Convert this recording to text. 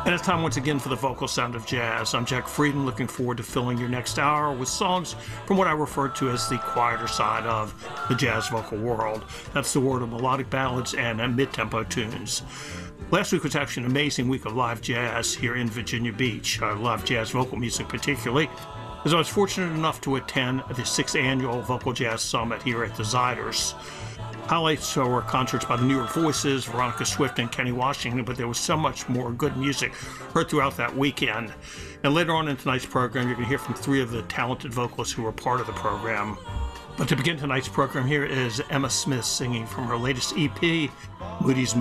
And it's time once again for the vocal sound of jazz. I'm Jack Frieden, looking forward to filling your next hour with songs from what I refer to as the quieter side of the jazz vocal world. That's the world of melodic ballads and mid-tempo tunes. Last week was actually an amazing week of live jazz here in Virginia Beach, live jazz vocal music particularly, as I was fortunate enough to attend the 6th Annual Vocal Jazz Summit here at the Zyders. Highlights were concerts by the New York Voices, Veronica Swift, and Kenny Washington, but there was so much more good music heard throughout that weekend. And later on in tonight's program, you're going to hear from 3 of the talented vocalists who were part of the program. But to begin tonight's program, here is Emma Smith singing from her latest EP, Moody's